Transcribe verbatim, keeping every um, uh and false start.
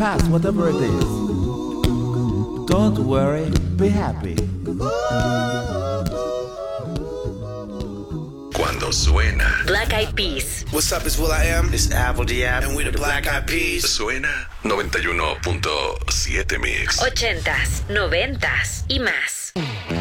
Past whatever it is. Don't worry, be happy. Cuando suena Black Eyed Peas. What's up, it's Will I Am. It's Apple Diab. And we the Black Eyed Peas. Suena noventa y uno punto siete Mix. Ochentas, noventas y más.